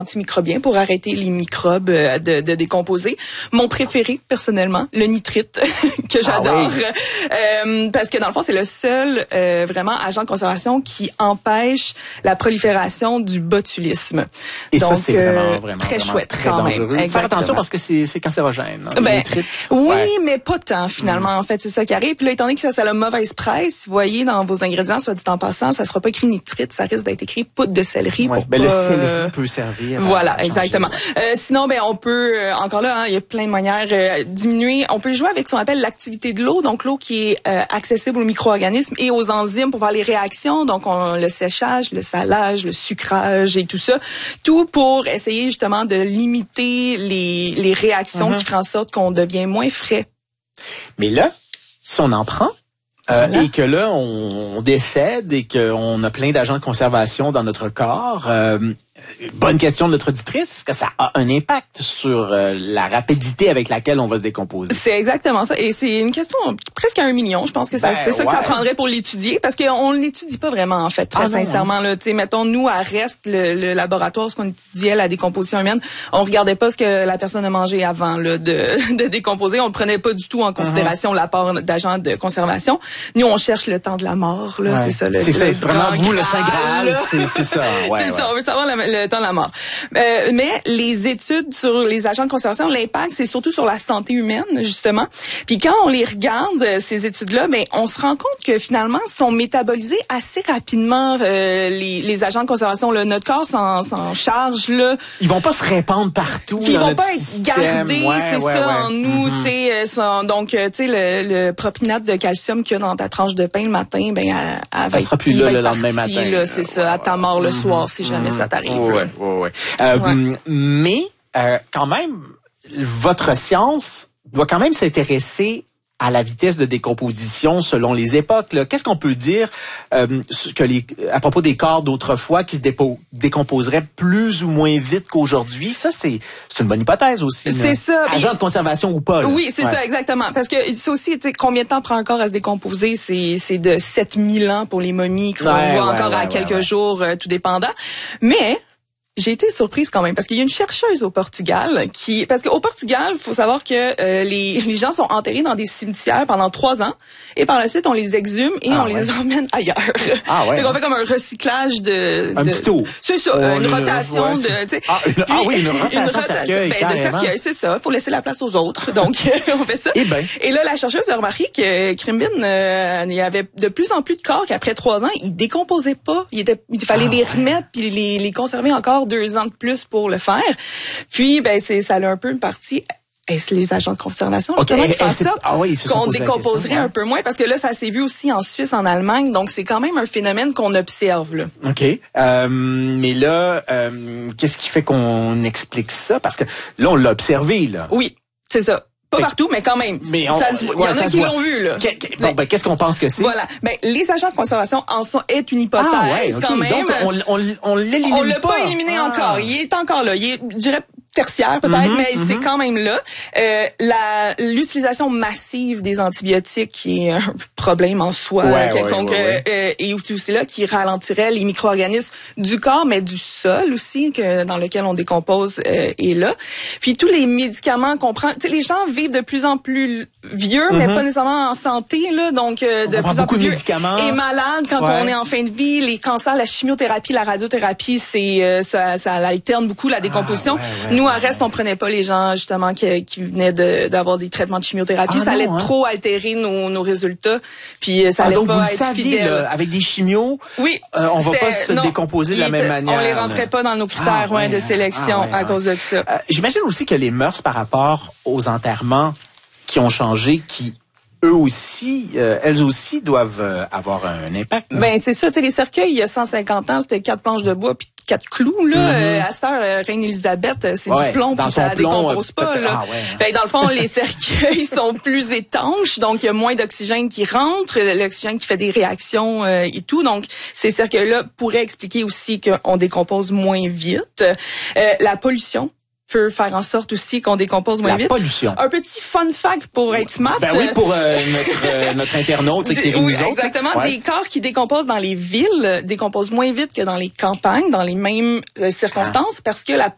antimicrobien pour arrêter les microbes de décomposer. Mon préféré, personnellement, le nitrite, que j'adore. Parce que dans le fond, c'est le seul vraiment agent de conservation qui empêche la prolifération du botulisme. Et donc, ça, c'est vraiment très vraiment chouette très quand dangereux. même. Faire attention parce que c'est cancérogène. Hein, ben, nitrite. Oui, mais pas tant finalement. En fait, c'est ça qui arrive. Puis là, étant donné que ça a mauvaise presse, vous voyez dans vos ingrédients, soit dit en passant, ça sera pas écrit nitrite, ça risque d'être écrit poudre de céleri. Pour le céleri peut servir. Voilà, exactement. Sinon, on peut encore là, il y a plein de manières diminuer. On peut jouer avec ce qu'on appelle l'activité de l'eau, donc l'eau qui est accessible aux micro-organismes et aux enzymes pour faire les réactions. Donc le séchage, le salage, le sucrage et tout ça, tout pour essayer justement de limiter les réactions qui feraient en sorte qu'on devient moins frais. Mais là, si on en prend. Et que là, on décède et qu'on a plein d'agents de conservation dans notre corps. Bonne question de notre auditrice. Est-ce que ça a un impact sur la rapidité avec laquelle on va se décomposer? C'est exactement ça. Et c'est une question presque à 1 million. Je pense que c'est ça que ça prendrait pour l'étudier. Parce qu'on l'étudie pas vraiment, en fait, très sincèrement. Là, mettons, nous, à Rest, le laboratoire, ce qu'on étudiait, la décomposition humaine, on regardait pas ce que la personne a mangé avant là, de décomposer. On le prenait pas du tout en considération l'apport d'agents de conservation. Nous, on cherche le temps de la mort. Là, c'est ça. C'est ça, vraiment, vous, le Saint Graal, c'est ça. C'est ça, on veut savoir le temps de la mort. Mais les études sur les agents de conservation, l'impact, c'est surtout sur la santé humaine, justement. Puis quand on les regarde, ces études-là, on se rend compte que finalement, sont métabolisés assez rapidement les agents de conservation. Là. Notre corps s'en charge. Là. Ils vont pas se répandre partout. Puis ils vont pas être gardés, en nous. Donc, tu sais, le propionate de calcium qu'il y a dans ta tranche de pain le matin, ça sera plus là le lendemain matin. Là, c'est ça, à ta mort le soir, si jamais ça t'arrive. Mais quand même, votre science doit quand même s'intéresser à la vitesse de décomposition selon les époques. Là. Qu'est-ce qu'on peut dire à propos des corps d'autrefois qui se décomposeraient plus ou moins vite qu'aujourd'hui? Ça, c'est une bonne hypothèse aussi. C'est ça. Agent de conservation ou pas. Là. Oui, c'est ça, exactement. Parce que c'est aussi, tu sais, combien de temps prend un corps à se décomposer? C'est de 7000 ans pour les momies qu'on voit encore à quelques jours, tout dépendant. Mais j'ai été surprise quand même parce qu'il y a une chercheuse au Portugal parce qu'au Portugal, faut savoir que les gens sont enterrés dans des cimetières pendant 3 ans et par la suite on les exhume et on les emmène ailleurs. Donc on fait comme un recyclage un petit tour. C'est ça, une rotation de tu sais. Une rotation de cercueil, c'est ça, faut laisser la place aux autres. Donc on fait ça. Et là la chercheuse a remarqué que Crimbin il y avait de plus en plus de corps qu'après 3 ans, ils décomposaient pas, il fallait les remettre puis les conserver encore 2 ans de plus pour le faire. Puis, ça a un peu une partie. Est-ce les agents de conservation justement qui font ça qu'on décomposerait un peu moins? Parce que là, ça s'est vu aussi en Suisse, en Allemagne. Donc, c'est quand même un phénomène qu'on observe. Là. OK. Mais là, qu'est-ce qui fait qu'on explique ça? Parce que là, on l'a observé. Là. Oui, c'est ça. Pas partout, mais quand même. Il y en a qui l'ont vu, là. Qu'est-ce qu'on pense que c'est? Voilà. Les agents de conservation est une hypothèse, quand même. Donc, on l'élimine pas. On l'a pas éliminé encore. Il est encore là. Il est, je dirais, tertiaire peut-être, mais c'est quand même là. L'utilisation massive des antibiotiques qui est un problème en soi quelconque et aussi là qui ralentirait les micro-organismes du corps mais du sol aussi dans lequel on décompose est là. Puis tous les médicaments qu'on prend, tu sais les gens vivent de plus en plus vieux mais pas nécessairement en santé là, donc de plus en plus vieux et malades quand on est en fin de vie, les cancers, la chimiothérapie, la radiothérapie, c'est ça alterne beaucoup la décomposition. Nous, à Rest, on prenait pas les gens, justement, qui venaient d'avoir des traitements de chimiothérapie. Ça allait trop altérer nos résultats. Puis, ça allait pas être fidèle. Là, avec des chimios, on va pas se décomposer de la même manière. On les rentrait pas dans nos critères de sélection à cause de ça. J'imagine aussi que les mœurs par rapport aux enterrements qui ont changé, qui eux aussi, elles aussi doivent avoir un impact. C'est ça, tu sais, les cercueils, il y a 150 ans, c'était 4 planches de bois puis 4 clous, là. À cette heure, Reine Élisabeth, c'est du plomb puis ça décompose pas, là. Dans le fond, les cercueils sont plus étanches, donc il y a moins d'oxygène qui rentre, l'oxygène qui fait des réactions et tout. Donc, ces cercueils-là pourraient expliquer aussi qu'on décompose moins vite. La pollution peut faire en sorte aussi qu'on décompose moins vite. La pollution. Un petit fun fact pour être smart. Pour notre internaute qui est nous autres. Exactement. Des corps qui décomposent dans les villes décomposent moins vite que dans les campagnes, dans les mêmes circonstances, parce que